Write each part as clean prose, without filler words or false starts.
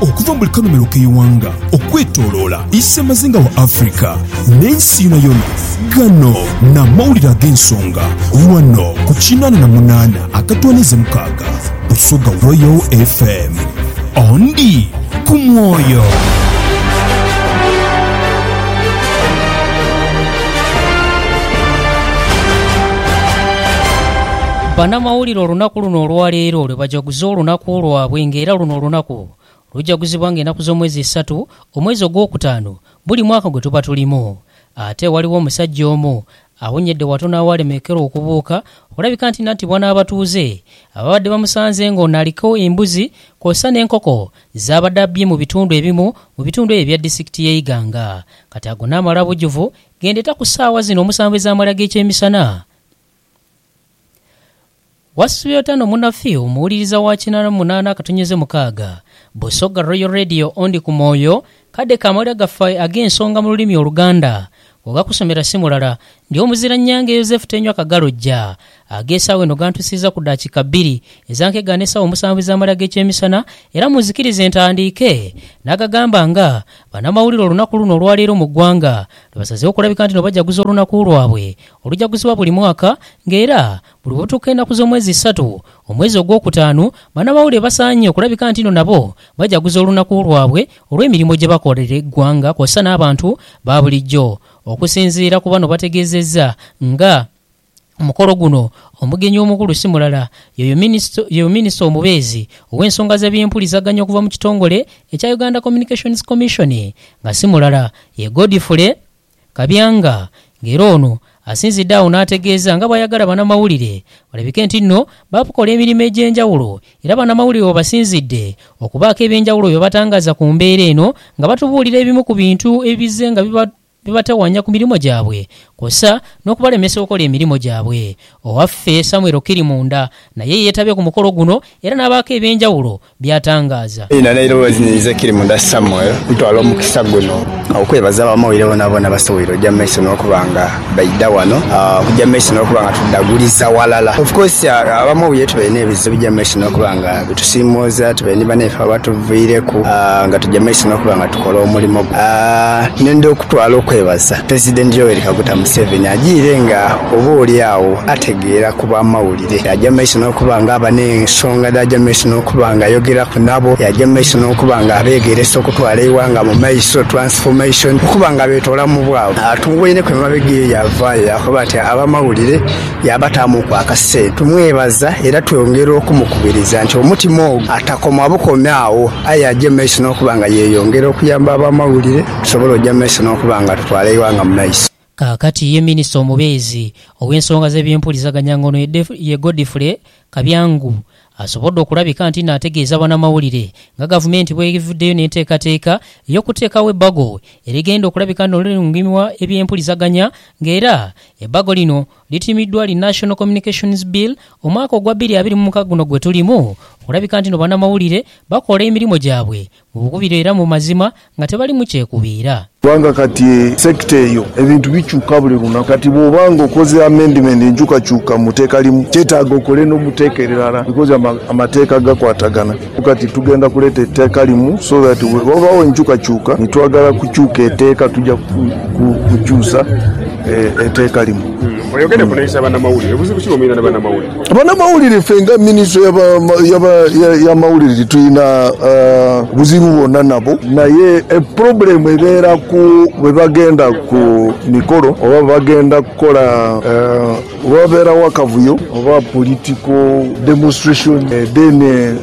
okuva mu kanomero k'eiwanga okwetooloola issa mazinga wa Afrika n'ensi yonna gano n'amawulire ag'ensonga wano ku 88.6 Busoga Royal FM ondi ku mwoyo. Bannamawulire olunaku luno olwaleero lwe bajaguza olunaku lwabwe ng'era luno olunaku lujaguzibwa ng'ennaku z'omwezi 3 omwezi ogwokutaano buli mwaka gwe tuba tulimu. Ate waliwo omusajja omu awonyedde watono awalemekera okubuuka olabika nti nattibwa n'abatuuze ababadde bamusanze ng'ono aliko embuzi kw'ossa n'enkoko z'abadde abbye mu bitundu ebimu mu bitundu ebyo bya disitulikiti y'Iganga. Kati ago n'amala bujjuvu gendeta ku ssaawa zino omusanvu ez'amala g'ekyemisana. Wasubiyotano munafi omuwuliriza wa 88.6 Busoga Royal Radio ondi ku mwoyo kadde kamawulire gaffe ag'ensonga mu lulimi Oluganda ogakusomera si mulala ndi omuzira Nnyange Joseph Tenywa Kagalojja ageesaawo eno gantusiza ku ddakiika 2 ezankega n'essaawa omusanvu ez'amala g'ekyemisana era muzikirize entandiike n'agagamba nga bannamawulire olunaku luno olwaleero mu ggwanga lwebasazeewo okulabika nti no bajaguza olunaku lwabwe olujaguzibwa buli mwaka ng'era buli butuuka ennaku z'omwezi 3 omwezi ogwokutaano bannamawulire basaanye okulabika nti no nabo bajaguza olunaku lwabwe olw'emirimu gye bakolera eggwanga kw'ossa n'abantu ba bulijjo. Okusinziira ku bano bategeezezza nga omukolo guno omugenyi omukulu si mulala yeyo minisita omubeezi ow'ensonga z'ebyempulizaganya okuva mu kitongole ekya Uganda Communications Commission nga si mulala ye Godfrey Kabyanga ng'era ono asinzidde awo n'ategeeza nga bw'ayagala bannamawulire balabike nti nno bakola emirimu egy'enjawulo era bannamawulire basinzidde okubaako ebyenjawulo bye batangaza ku mbeera eno nga batubuulira ebimu ku bintu ebize nga bibatawanya ku mirimu gyabwe kw'ossa n'okubalemesa okukola emirimu gyabwe. Owaffe Samuel Kirimunda naye yeetabye ku mukolo guno era n'abaako ebyenjawulo by'atangaza. Naneerowooziniza Kirimunda Samuel ntwala omukisa guno okwebaza abamawulire bonaabona basoboire ojja mmaiso n'okubanga baidda wano okujja mmaiso n'okubanga tuddaguliza walala. Of course abamawulire tubalina ebizibu bijja mmaiso n'okubanga bitusiimooza tubalina baneefe abatuviireku nga tujja mmaiso n'okubanga tukola omulimu nende okutwala okwebaza President Yoweri Kaguta Museveni agiire nga oba oli awo ategeera ku bamawulire yajja mmaiso n'okubanga aba n'ensonga d'ajja mmaiso n'okubanga ayogeraku nabo yajja mmaiso n'okubanga abeegeresa okutwala eiwanga mu maiso transformation okubanga beetoola mu bwawe tumuweyineku emabega eyo yavaayo yakuba nti abamawulire yabataamuku akasente tumwebaza era twongera okumukubiriza nti omutima ogwo atakoma bukomi awo aye ajja mmaiso n'okubanga yeeyongera okuyamba abamawulire tusobole ojja mmaiso n'okubanga tutwala eiwanga mu maiso. Kaakati ye minisita omubeezi ow'ensonga z'ebyempulizaganya ngono ye Godfrey Kabyangu asobodde okulabika nti n'ategeeza bannamawulire nga gavumenti bw'evuddeyo n'enteekateeka ey'okuteekawo ebbago erigenda okulabika n'olulungimirwa ebyempulizaganya ng'era ebbago lino litimiddwa li National Communications Bill omwaka ogwa 2026 guno gwe tulimu okulabika nti no bannamawulire bakola emirimu gyabwe mu bukubiro era mu mazima nga tebali mu kyekubiira. Kubanga kati sekita eyo ebintu bikyuka buli lunaku. Kati bw'obanga okoze amendment enkyukakyuka mu tteeka limu kyetaaga okole n'omuteeka erirala because amateeka gakwatagana. Kati tugenda kuleeta etteeka limu so that webaawo enkyukakyuka nitwagala kukyuka etteeka tujja kukyusa etteeka limu. Oyogere kuneeyisa bannamawulire buzibu ki bw'omuyina ne bannamawulire? Bannamawulire ffe nga minisitule y'amawulire tulina buzibu bwonna nabo naye problem ebeera ku bwe bagenda ku mikolo oba bagenda kukola oba babeerawo akavuyo oba political demonstration then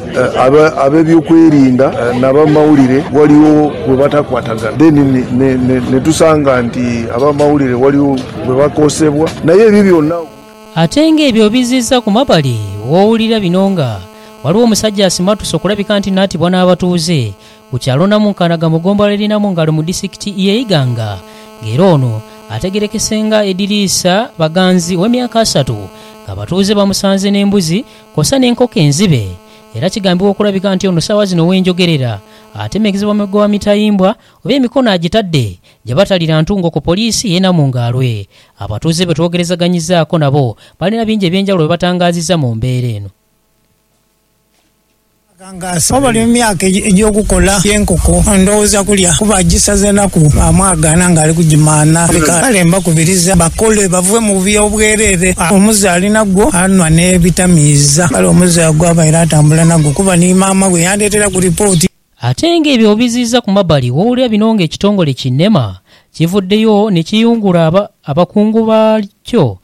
ab'ebyokwerinda n'abamawulire waliwo bwe batakwatagana then ne tusanga nti abamawulire waliwo bwe bakosebwa naye ebyo byonna. Ate ng'ebyo bizizza ku mabali w'owulira bino nga waliwo omusajja asimatuse okulabika nti n'atibwa n'abatuuze ku kyalo Namunkanaga mu ggombolola erinamu ngalo mu disitulikiti y'Iganga ng'era ono ategerekese nga Ediriisa Baganzi w'emyaka 3 ng'abatuuze bamusanze n'embuzi kw'ossa n'enkoko enzibe era kigambibwa okulabika nti ono ssaawa zino w'enjogerera atemegezebwa mu gwa mitayimbwa oba emikono agitadde gye batalira ntungo ku poliisi y'Namungalwe. Abatuuze be twogerezaganyizzaako nabo balina bingi ebyenjawulo bye batangaazizza mu mbeera eno. Kangasa bali myaka ejokukola yenkoko ndowooza kulya kuba gisaze naku amwagana ngali kujimana kalemba kubiriza bakole bavwe mu byobwerere omuze alina gwo anwa ne vitamiza kale omuze agwaba era atambula nagwo kuba ni mama we yandetera ku report. Ate ng'ebyo biziza ku mabbali wowulira bino ng'ekitongole kinema kivuddeyo ne kiyungula abakungu bakyo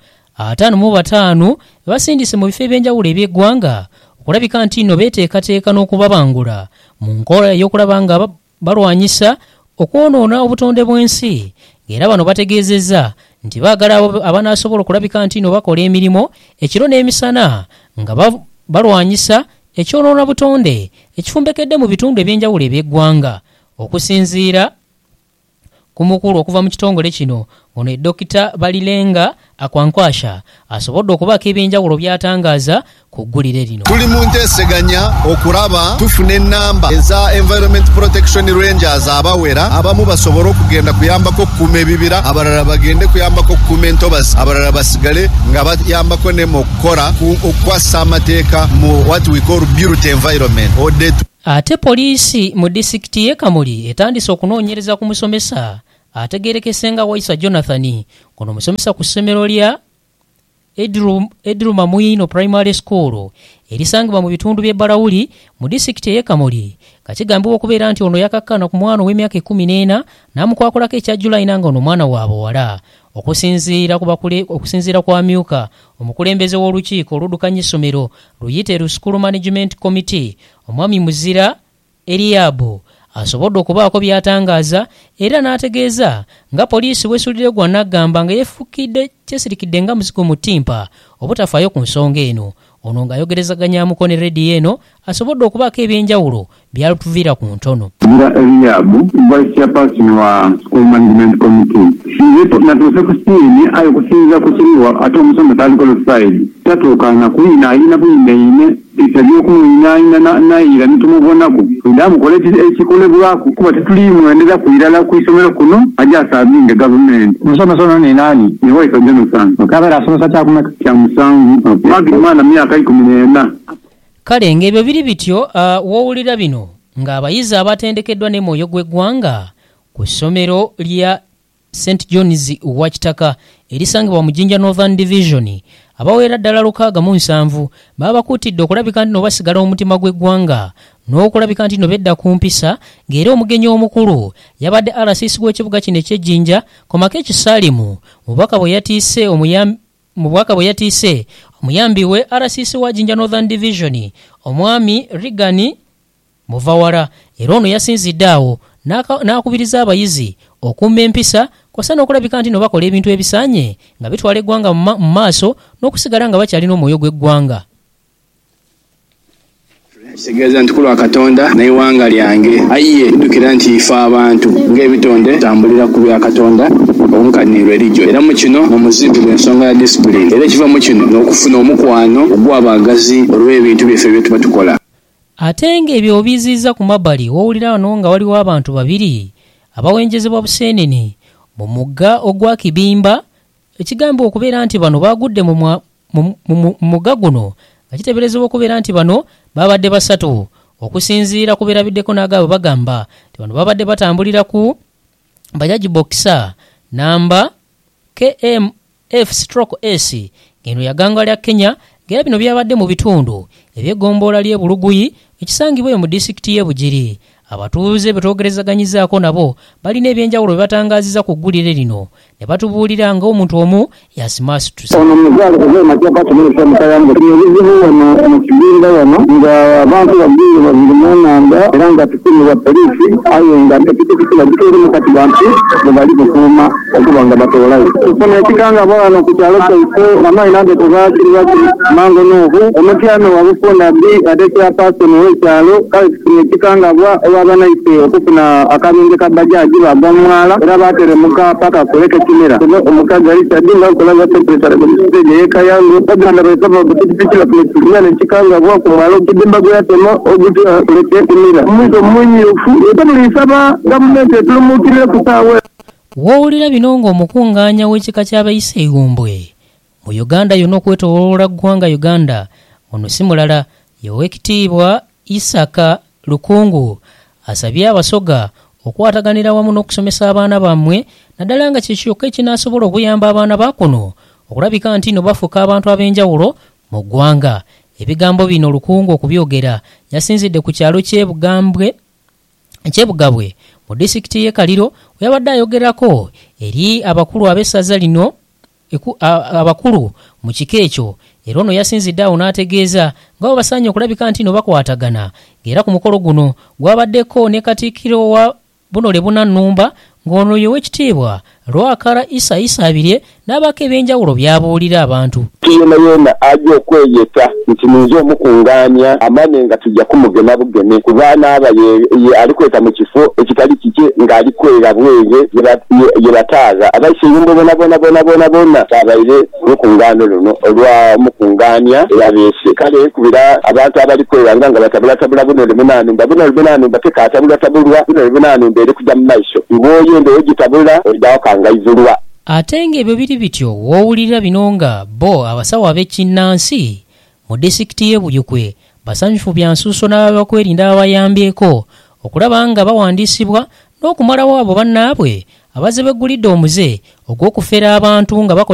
55 basindise mu bifo ebyenjawulo eby'eggwanga okulabika nti nno beeteekateeka n'okubabangula mu nkola ey'okulaba nga balwanyisa okwonoona obutonde bw'ensi ng'era bano bategeezezza nti baagala abanaasobola okulabika nti nno bakola emirimu ekiro n'emisana nga balwanyisa ekyonoona butonde ekifumbekedde mu bitundu ebyenjawulo eby'eggwanga okusinziira ku mukulu okuva mu kitongole kino ono Dr. Balilenga Akwankwasha asobodde okubaako ebyenjawulo by'atangaza ku ggulire lino. Tuli mu nteeseganya okulaba tufuna ennamba eza Environment Protection Rangers abawera abamu basobole okugenda kuyambako okukuuma ebibira abalala bagende kuyambako okukuuma entobazi abalala basigale nga bayambako ne mu kukola okukwasa amateeka mu what we call built environment. Ate poliisi mu disitulikiti y'e Kamuli etandise okunoonyereza ku musomesa ategeerekese nga Waisa Jonathan kuno musomesa ku ssomero lya Edruma Mwino Primary School erisangibwa mu bitundu by'e Balawuli mu disitulikiti y'e Kamuli kakigambibwa okubeera nti ono yakakkana ku mwana w'emyaka 14 n'amukwakulako ekya July nga ono mwana wa bawala okusinziira kwa myuka omukulembeze w'olukiiko oludukanya essomero Luyite School Management Committee omwami Muzira Eliabu asobodde okubaako byatangaza era n'ategeeza nga poliisi wesulire gwa n'agamba nga yeefukidde kyesirikidde nga muzigo mu ttimpa obutafaayo ku nsonga eno ono ng'ayogerezaganyaamuko ne rediyo eno asobodde okubaako ebyenjawulo byalutuviira ku ntono. Eliabu vice chairperson wa School Management Committee natuuse ku siini ayo kusinziira ku kiriwa ate omusomesa aliko lusaidi tatuukana kuyina ayina buyinaine ebyokumuinaina nayira nitumubonako ida mukole ekikolebwako kuba tetulimwendeza kuirala ku isomero kuno aja asabinge gavumenti. Omusomesa ono ni nani? Ni Waisa Jonathan. Kabeera asomesa kyakumeka kya musanvu mwana myaka 14. Kale ng'ebyo biri bityo wowulira bino ng'abayizi abatendekeddwa ne Mwoyo gw'eggwanga ku ssomero lya St. John's Uwakitaka erisangibwa mu Jinja Northern Division abawera ddala 67 babakuutidde okulabika nti no basigala omutima gw'eggwanga n'okulabika nti no bedda ku mpisa ng'era omugenyi omukulu yabadde RCC w'ekibuga kino eky'Ejjinja Komake Salimu mubaka bwe yatiise omuyambi we RCC wa Jinja Northern Division omwami Rigani Muvawara era ono yasinzidde awo n'akubiriza abayizi okumma empisa kwasa n'okulabika nti no bakola ebintu ebisaanye nga bitwala eggwanga mu maaso n'okusigala nga bakyalina omwoyo gw'eggwanga. Kitegeeza nti kulwa Katonda n'eiwanga lyange ayiye ddukira nti ife abantu ng'ebitonde tambulira ku bya Katonda omukanirwa erijo era mu kino omuzimbi gw'ensonga ya discipline era ekiva mu kino n'okufuna omukwano ogw'abagazi olw'ebintu byaffe bye tuba tukola. Ate ng'ebyo obiziza ku mabbali wowulira wano nga waliwo abantu babiri abawenjezebwa buseenene mu mugga ogwa Kibimba ekigambibwa okubeera nti bano bagudde mu mugga guno nga kiteeberezebwa okubeera nti bano babadde basatu okusinziira ku beerabiddeko n'agaabo bagamba nti bano babadde batambulira ku bajaji boxer namba KMF/S ng'eno yaganga lya Kenya ng'era bino byabadde mu bitundu eby'eggomboola ly'e Buluguyi ekisangibwa mu disitulikiti y'e Bugiri. Abatuuze betwogerezaganyizaako nabo balina ebyenjawulo bye batangaziza ku ggulire lino ne batubuulira ng'omuntu omu yasimaasituse. Ono muzaalo kuva emakya patumisa mutayango ebizibu wano mu kibinga wano nga abantu babiri babiri munanga era nga tukumi wa polisi aye nga epikipiki bagitwere mu kati bantu bwe bali kukuuma okuba nga batoolayo. Tusoma ekikanga wano ku kyalo kyaife amayi nange tubakiri bakiri mango n'oku omutyano wabufunda bbi ate kyapasoni w'ekyalo kale tufunye ekikanga abanaise okufuna akabinge ka bajaji babamwala era bateremuka paka kuleka kimera omukazi alisadinga okulaga secretary b'isiteje y'ekayango baganda baisaba okutikipikira kuletulinya nekikanga bwakumwala okidimba gweyatema oguti kuleka kimera omuntu omumanyirifu era mulisaba gavumenti etulumukirire kusaawa. Wowulira bino ng'omukungaanya w'ekika ky'abayise Iwumbwe mu Uganda yonna okwetooloola ggwanga Uganda ono si mulala y'owekitiibwa Isaka Lukungu asabye abasoga okwataganira wamu n'okusomesa abaana bammwe naddala nga kyekyoka ekinaasobola okuyamba abaana ba kuno okulabika nti no bafuuka abantu ab'enjawulo mu ggwanga. Ebigambo bino Lukungu okubyogera yasinzidde ku kyalo ky'Ebugabwe mu disitulikiti y'e Kaliro we yabadde ayogerako eri abakulu ab'essaza lino abakulu mu kiko ekyo. Era ono yasinzidde awo n'ategeeza nga basaanye okulabika nti no bakwatagana, ng'era ku mukolo guno gwabaddeko ne Katikkiro wa Bunole Bunannumba ng'ono y'Oweekitiibwa Lwakara Isa abirye n'abako eb'enjawulo byabuulira abantu. Yena ajja okweyeta nti muze omukungaanya amane nga tujja kumugema bugeme ku baana aba ye alikweta mu kifo ekitali kike ng'alikwera bwenge ye bataaza abaise yumbo bona tabaire mukungaano luno olwa mukungaanya yabeese kale kubira abantu abalikwera nga batabula Bunole Bunannumba tekaatabulwa Bunole Bunannumba eri kujja mu maiso ng'oyende wegitabula olyawo kangayizulwa. Ate ng'ebyo biri bityo woowulira bino nga bo abasawo ab'ekinnansi mu disitulikiti y'e Buyukwe basanyufu bya nsuuso n'abakwerinda abayambyeko okulaba nga bawandiisibwa n'okumalawo abo bannaabwe abazze beggulidde omuze ogw'okufera abantu nga bakola